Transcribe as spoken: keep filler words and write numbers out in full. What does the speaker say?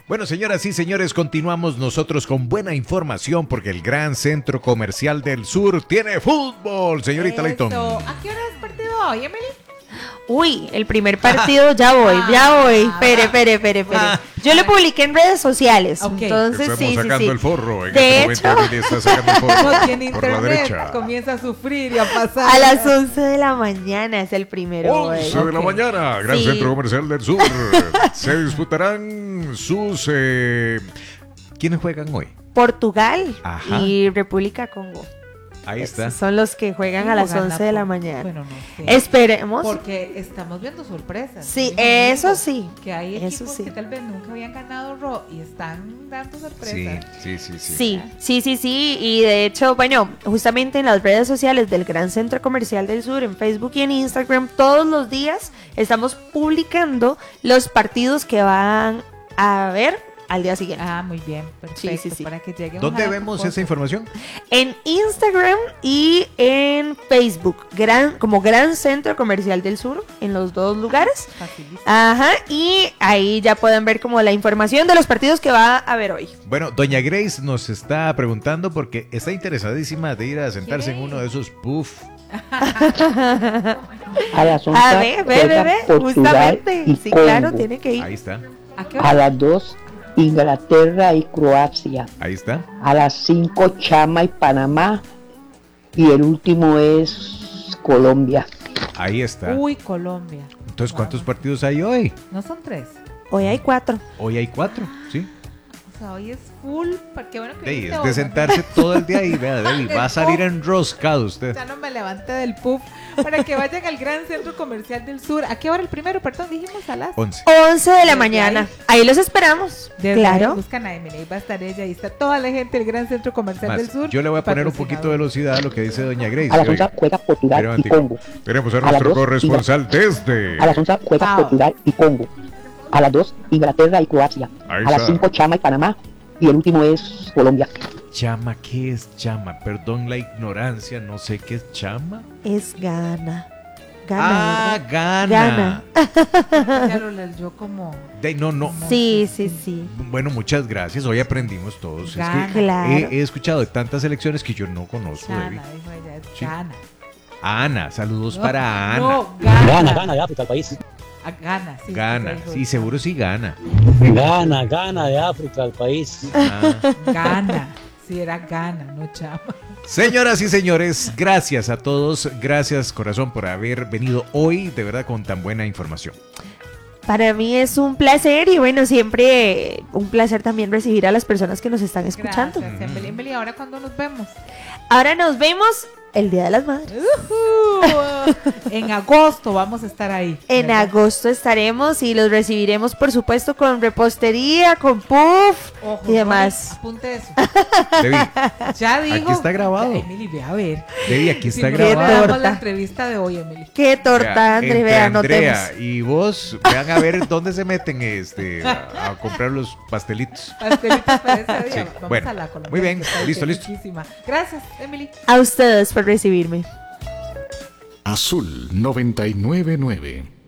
Bueno, señoras y señores, continuamos nosotros con buena información porque el Gran Centro Comercial del Sur tiene fútbol, señorita Layton. ¿A qué hora es partido hoy, Emily? Uy, el primer partido, ya voy, ya voy. Espere, espere, espere, espere. Yo lo publiqué en redes sociales. Ok. Entonces, Estamos sí, sí, sacando sí. el forro. En De este hecho- momento Emily está sacando el forro Porque en por la internet derecha. comienza a sufrir y a pasar. A las once de la mañana es el primero. once hoy. de la Ok. mañana, Gran Sí. Centro Comercial del Sur. Se disputarán sus... eh, ¿Quiénes juegan hoy? Portugal Ajá. y República Congo. Ahí está. Son los que juegan a las Gana once de la por- mañana. Bueno, no sé. Esperemos. Porque estamos viendo sorpresas. Sí, Estamos eso viendo sí. Que hay Eso equipos sí. que tal vez nunca habían ganado Raw y están dando Sí, sorpresas. sí, sí, sí. Sí, sí, sí, sí. Y de hecho, bueno, justamente en las redes sociales del Gran Centro Comercial del Sur, en Facebook y en Instagram, todos los días estamos publicando los partidos que van a ver al día siguiente. Ah, muy bien. Perfecto. Sí, sí, sí. Para que lleguemos ¿Dónde a la vemos propuesta. esa información? En Instagram y en Facebook, gran, como Gran Centro Comercial del Sur, en los dos lugares. Facilísimo. Ajá, y ahí ya pueden ver como la información de los partidos que va a haber hoy. Bueno, doña Grace nos está preguntando porque está interesadísima de ir a sentarse en uno de esos puff. A las once A ver, ve, ve, juega ve, Portugal justamente. y Sí, claro, Congo. tiene que ir. Ahí está, ¿A qué A hora? las dos Inglaterra y Croacia. ahí está. A las cinco Chama y Panamá. Y el último es Colombia. Ahí está. Uy, Colombia. Entonces, ¿cuántos Vamos. partidos hay hoy? No son tres. Hoy hay cuatro. Hoy hay cuatro, ¿sí? O sea, hoy es full. Qué bueno que Dey, viniste es hoy, de sentarse todo el día ahí, vea, Debbie, va a El salir puff. enroscado usted. Ya no me levanté del pub para que vayan al Gran Centro Comercial del Sur. ¿A qué hora el primero? Perdón, dijimos a las. once. once de la Desde mañana. ahí. Ahí los esperamos. Desde ahí Claro. buscan a Emily, ahí va a estar ella, ahí está toda la gente del Gran Centro Comercial Más, del Sur. yo le voy a poner un poquito de patrocinador. velocidad a lo que dice doña Grace. A las Oiga, once juega Portugal espera un y momentico. Congo. Tenemos a A las nuestro dos, corresponsal desde... A las once juega Ah. Portugal y Congo. A las dos Inglaterra y Croacia. Ahí A las está. cinco Chama y Panamá. Y el último es Colombia. Chama, ¿qué es chama? Perdón la ignorancia, no sé qué es chama. Es Gana. Ah, Gana. gana. Gana. Ya lo leyó como. De- no, no. Sí, sí, sí. Bueno, muchas gracias. Hoy aprendimos todos. Gana. Es que Claro. he, he escuchado de tantas elecciones que yo no conozco, Chana, Debbie. dijo ella, es Sí. Gana. Ana, saludos No, para Ana. No, gana. Gana, gana de África el país. Ah, gana, sí. Gana, dijo sí, ella. seguro sí gana. Gana, gana de África el país. Ah. Gana. Sí, era gana, no chama. Señoras y señores, gracias a todos, gracias corazón por haber venido hoy, de verdad, con tan buena información. Para mí es un placer y bueno, siempre un placer también recibir a las personas que nos están escuchando. Gracias, Emily. Emily, ¿ahora cuándo nos vemos? Ahora nos vemos el Día de las Madres. Ujú. En agosto vamos a estar ahí. En ¿verdad? agosto estaremos y los recibiremos, por supuesto, con repostería, con puff Ojo, y demás. Apunte eso. Debbie, Ya dijo. Aquí está grabado. Ya, Emily, ve a ver. Debbie, aquí Si está no, grabado. le damos torta. la entrevista de hoy, Emily. Qué torta, Vea, André, entre vea, Andrea notemos. y vos, vean a ver dónde se meten este, a, a comprar los pastelitos. Pastelitos para ese día. Sí, Vamos bueno, a la colombiana, muy bien, que está listo, listo. riquísima. Gracias, Emily. A ustedes por recibirme. Azul noventa y nueve punto nueve.